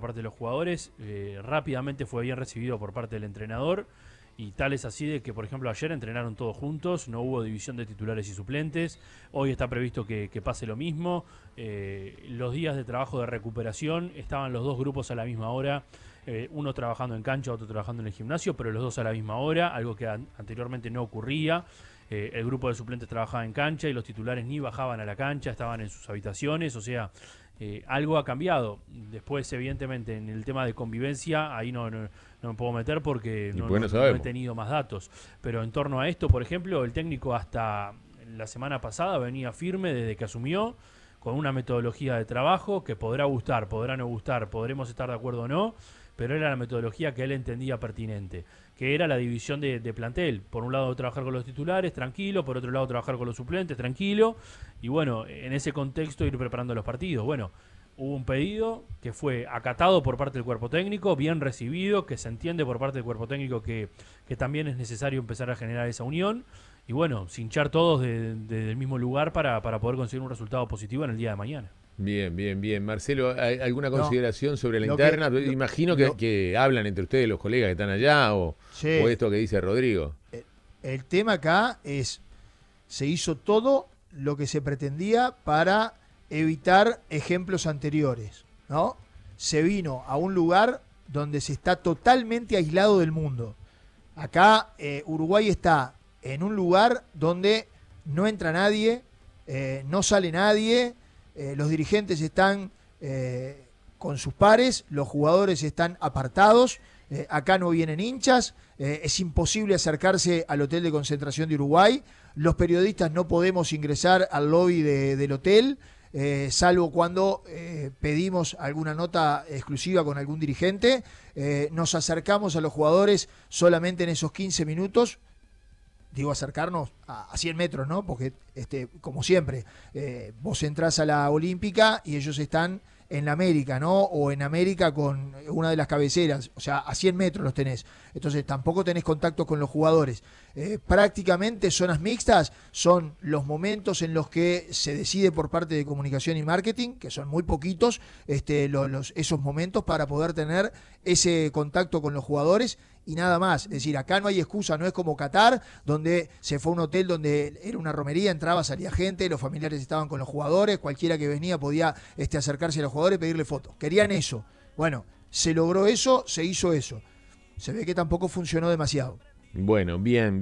parte de los jugadores, rápidamente fue bien recibido por parte del entrenador, y tal es así de que, por ejemplo, ayer entrenaron todos juntos, no hubo división de titulares y suplentes, hoy está previsto que pase lo mismo, los días de trabajo de recuperación estaban los dos grupos a la misma hora, uno trabajando en cancha, otro trabajando en el gimnasio, pero los dos a la misma hora, algo que anteriormente no ocurría. El grupo de suplentes trabajaba en cancha y los titulares ni bajaban a la cancha, estaban en sus habitaciones, o sea, algo ha cambiado. Después, evidentemente, en el tema de convivencia, ahí no me puedo meter porque no he tenido más datos. Pero en torno a esto, por ejemplo, el técnico hasta la semana pasada venía firme desde que asumió, con una metodología de trabajo que podrá gustar, podrá no gustar, podremos estar de acuerdo o no, pero era la metodología que él entendía pertinente, que era la división de plantel. Por un lado trabajar con los titulares, tranquilo, por otro lado trabajar con los suplentes, tranquilo, y bueno, en ese contexto ir preparando los partidos. Bueno, hubo un pedido que fue acatado por parte del cuerpo técnico, bien recibido, que se entiende por parte del cuerpo técnico que también es necesario empezar a generar esa unión, y bueno, cinchar todos desde el mismo lugar para poder conseguir un resultado positivo en el día de mañana. Bien. Marcelo, ¿alguna consideración sobre la interna? Imagino que hablan entre ustedes los colegas que están allá o esto que dice Rodrigo. El tema acá es, se hizo todo lo que se pretendía para evitar ejemplos anteriores, ¿no? Se vino a un lugar donde se está totalmente aislado del mundo. Acá Uruguay está en un lugar donde no entra nadie, no sale nadie. Los dirigentes están con sus pares, los jugadores están apartados, acá no vienen hinchas, es imposible acercarse al hotel de concentración de Uruguay, los periodistas no podemos ingresar al lobby del hotel, salvo cuando pedimos alguna nota exclusiva con algún dirigente, nos acercamos a los jugadores solamente en esos 15 minutos, digo acercarnos a 100 metros, ¿no? Porque, como siempre, vos entrás a la Olímpica y ellos están en la América, ¿no? O en América con una de las cabeceras, o sea, a 100 metros los tenés. Entonces tampoco tenés contacto con los jugadores. Prácticamente zonas mixtas son los momentos en los que se decide por parte de comunicación y marketing, que son muy poquitos, esos momentos para poder tener ese contacto con los jugadores y nada más. Es decir, acá no hay excusa, no es como Qatar, donde se fue a un hotel donde era una romería, entraba, salía gente, los familiares estaban con los jugadores, cualquiera que venía podía acercarse a los jugadores y pedirle fotos. Querían eso. Bueno, se logró eso, se hizo eso. Se ve que tampoco funcionó demasiado. Bueno, bien.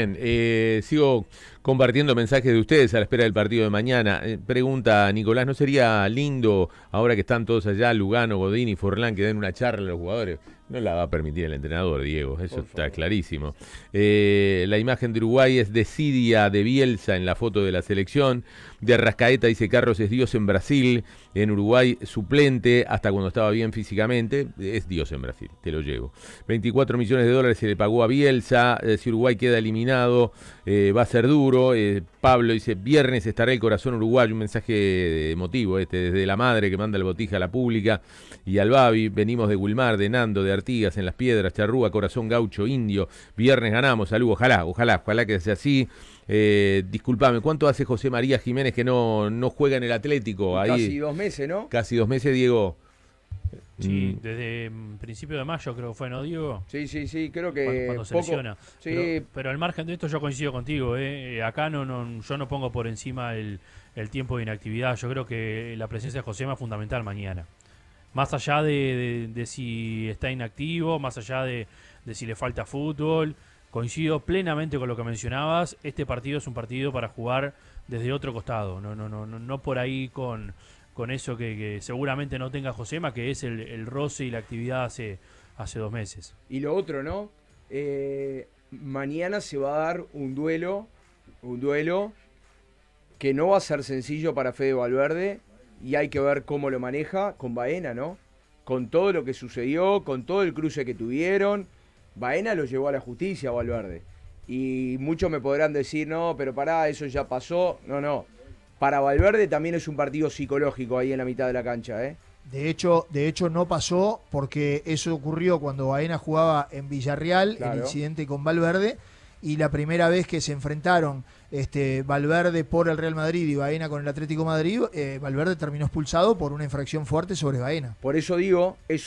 Sigo compartiendo mensajes de ustedes a la espera del partido de mañana. Pregunta Nicolás, ¿no sería lindo, ahora que están todos allá, Lugano, Godín y Forlán, que den una charla a los jugadores? No la va a permitir el entrenador, Diego, eso está clarísimo. La imagen de Uruguay es desidia de Bielsa en la foto de la selección. De Arrascaeta dice Carlos es Dios en Brasil, en Uruguay suplente hasta cuando estaba bien físicamente, es Dios en Brasil, te lo llevo. 24 millones de dólares se le pagó a Bielsa, si Uruguay queda eliminado va a ser duro. Pablo dice, viernes estará el corazón uruguayo, un mensaje emotivo desde la madre que manda el botija a la pública y al Babi. Venimos de Wilmar, de Nando, de Artigas, en Las Piedras, Charrúa, Corazón Gaucho, Indio. Viernes ganamos, salud, ojalá que sea así. Disculpame, ¿cuánto hace José María Jiménez que no juega en el Atlético? Ahí, casi 2 meses, ¿no? Casi 2 meses, Diego. Sí, desde principio de mayo creo que fue, ¿no, Diego? Sí, creo que cuando se lesiona. Sí. Pero al margen de esto yo coincido contigo, acá yo no pongo por encima el tiempo de inactividad. Yo creo que la presencia de Josema es fundamental mañana. Más allá de si está inactivo, más allá de si le falta fútbol, coincido plenamente con lo que mencionabas. Este partido es un partido para jugar desde otro costado, no por ahí con eso que seguramente no tenga Josema, que es el roce y la actividad hace 2 meses. Y lo otro, ¿no? Mañana se va a dar un duelo que no va a ser sencillo para Fede Valverde y hay que ver cómo lo maneja con Baena, ¿no? Con todo lo que sucedió, con todo el cruce que tuvieron, Baena lo llevó a la justicia a Valverde. Y muchos me podrán decir, no, pero pará, eso ya pasó. No. Para Valverde también es un partido psicológico ahí en la mitad de la cancha, ¿eh? De hecho no pasó porque eso ocurrió cuando Baena jugaba en Villarreal, claro. El incidente con Valverde, y la primera vez que se enfrentaron Valverde por el Real Madrid y Baena con el Atlético de Madrid, Valverde terminó expulsado por una infracción fuerte sobre Baena. Por eso digo, es